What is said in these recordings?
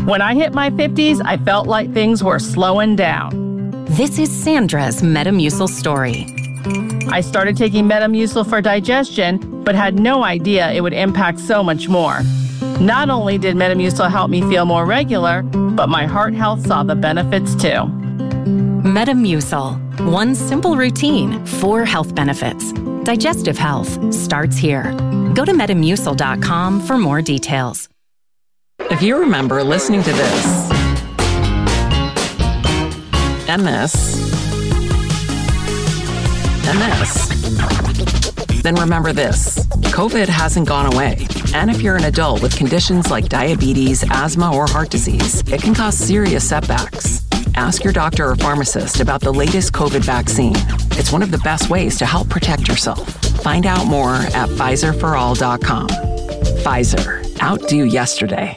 When I hit my 50s, I felt like things were slowing down. This is Sandra's Metamucil story. I started taking Metamucil for digestion, but had no idea it would impact so much more. Not only did Metamucil help me feel more regular, but my heart health saw the benefits too. Metamucil. One simple routine, 4 health benefits. Digestive health starts here. Go to Metamucil.com for more details. If you remember listening to this, and this, then remember this. COVID hasn't gone away. And if you're an adult with conditions like diabetes, asthma, or heart disease, it can cause serious setbacks. Ask your doctor or pharmacist about the latest COVID vaccine. It's one of the best ways to help protect yourself. Find out more at PfizerForAll.com. Pfizer. Outdo yesterday.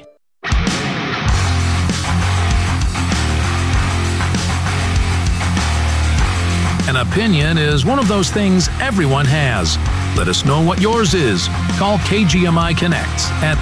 An opinion is one of those things everyone has. Let us know what yours is. Call KGMI Connect at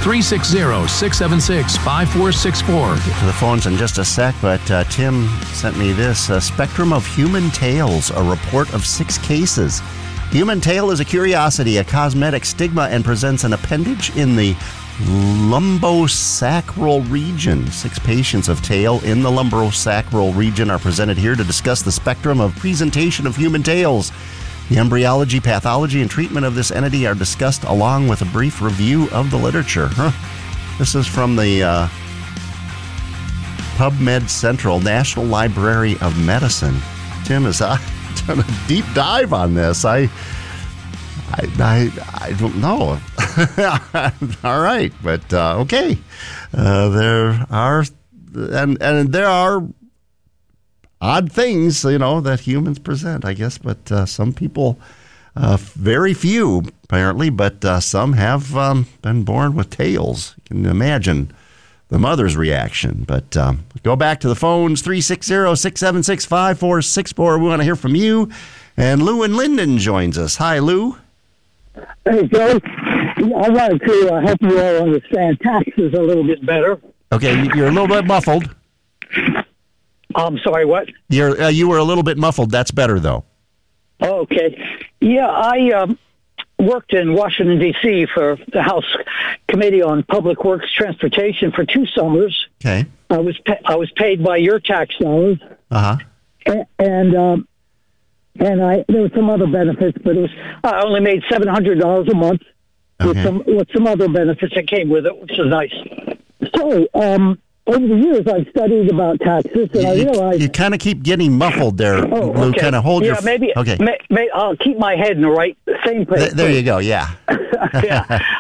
360-676-5464. Get to the phones in just a sec, but Tim sent me this. Spectrum of Human Tails, a report of 6 cases. Human tail is a curiosity, a cosmetic stigma, and presents an appendage in the lumbosacral region. 6 patients of tail in the lumbosacral region are presented here to discuss the spectrum of presentation of human tails. The embryology, pathology, and treatment of this entity are discussed along with a brief review of the literature. This is from the PubMed Central, National Library of Medicine. Tim has done a deep dive on this. I don't know. All right, but okay. There are odd things, that humans present, I guess. But some people, very few apparently, but some have been born with tails. You can imagine the mother's reaction. But go back to the phones, 360-676-5464. We want to hear from you. And Lou in Linden joins us. Hi, Lou. Hey, Joe. I wanted to help you all understand taxes a little bit better. Okay, you're a little bit muffled. I'm sorry, what? You were a little bit muffled. That's better, though. Okay. Yeah, I worked in Washington, D.C. for the House Committee on Public Works Transportation for 2 summers. Okay. I was paid by your tax dollars. Uh-huh. And there were some other benefits, but I only made $700 a month with some other benefits that came with it, which is nice. So, over the years, I've studied about taxes, and I realized... You kind of keep getting muffled there, Lou. Okay. Kind of hold your... Maybe, okay. I'll keep my head in the same place. There you go, yeah. Yeah.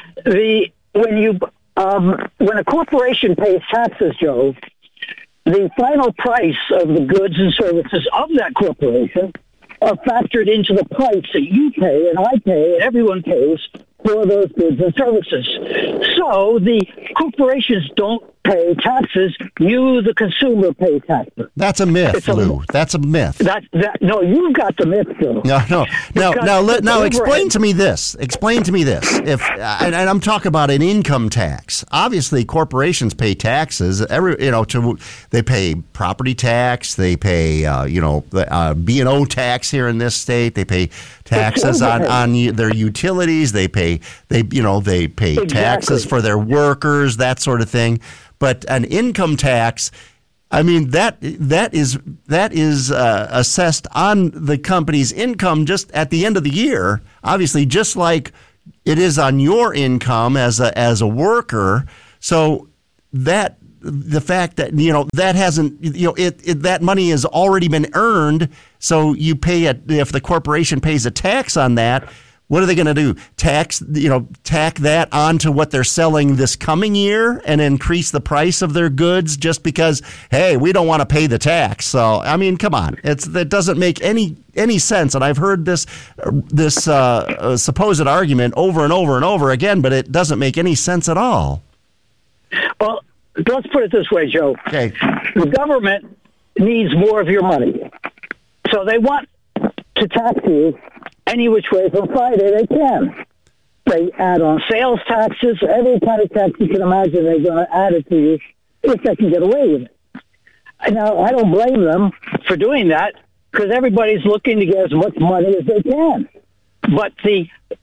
When a corporation pays taxes, Joe, the final price of the goods and services of that corporation are factored into the price that you pay and I pay and everyone pays for those goods and services. So the corporations don't pay taxes. You, the consumer, pay taxes. That's a myth, Lou. That's a myth. No, you've got the myth, Joe. No. Explain to me this. If and I'm talking about an income tax. Obviously, corporations pay taxes. They pay property tax. They pay B&O tax here in this state. They pay taxes on their utilities. They pay taxes for their workers, that sort of thing. But an income tax, I mean, that is assessed on the company's income just at the end of the year. Obviously, just like it is on your income as a worker. So that the fact that that hasn't that money has already been earned. So you pay it if the corporation pays a tax on that. What are they going to do? Tack that onto what they're selling this coming year and increase the price of their goods just because, hey, we don't want to pay the tax. So, I mean, come on. That doesn't make any sense. And I've heard this supposed argument over and over and over again, but it doesn't make any sense at all. Well, let's put it this way, Joe. Okay. The government needs more of your money. So they want to tax you any which way from Friday they can. They add on sales taxes, every kind of tax you can imagine they're going to add it to you if they can get away with it. Now, I don't blame them for doing that because everybody's looking to get as much money as they can. But the